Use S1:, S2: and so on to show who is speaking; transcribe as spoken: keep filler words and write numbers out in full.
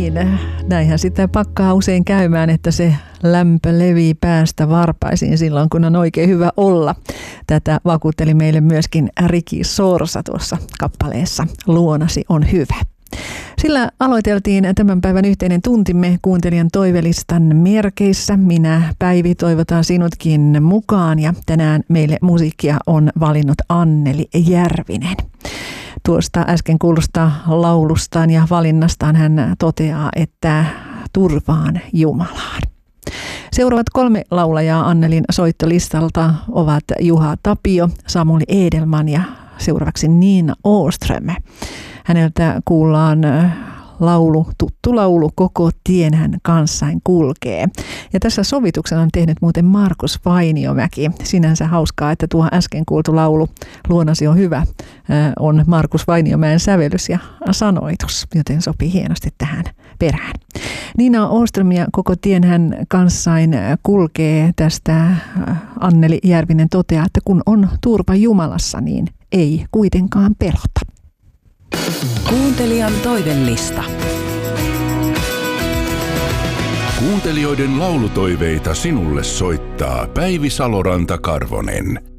S1: Niin, näinhän sitä pakkaa usein käymään, että se lämpö levii päästä varpaisiin silloin, kun on oikein hyvä olla. Tätä vakuutteli meille myöskin Riki Sorsa tuossa kappaleessa Luonasi on hyvä. Sillä aloiteltiin tämän päivän yhteinen tuntimme kuuntelijan toivelistan merkeissä. Minä, Päivi, toivotan sinutkin mukaan ja tänään meille musiikkia on valinnut Anneli Järvinen. Tuosta äsken kuulusta laulustaan ja valinnastaan hän toteaa, että turvaan Jumalaan. Seuraavat kolme laulajaa Annelin soittolistalta ovat Juha Tapio, Samuli Edelman ja seuraavaksi Nina Åström. Häneltä kuullaan laulu, tuttu laulu, Koko tien hän kanssain kulkee. Ja tässä sovituksen on tehnyt muuten Markus Vainiomäki. Sinänsä hauskaa, että tuo äsken kuultu laulu Luonasi on hyvä on Markus Vainiomäen sävellys ja sanoitus, joten sopii hienosti tähän perään. Nina Åström ja Koko tien hän kanssain kulkee. Tästä Anneli Järvinen toteaa, että kun on turva Jumalassa, niin ei kuitenkaan pelota.
S2: Kuuntelijan toivellista.
S3: Kuuntelijoiden laulutoiveita sinulle soittaa Päivi Saloranta-Karvonen.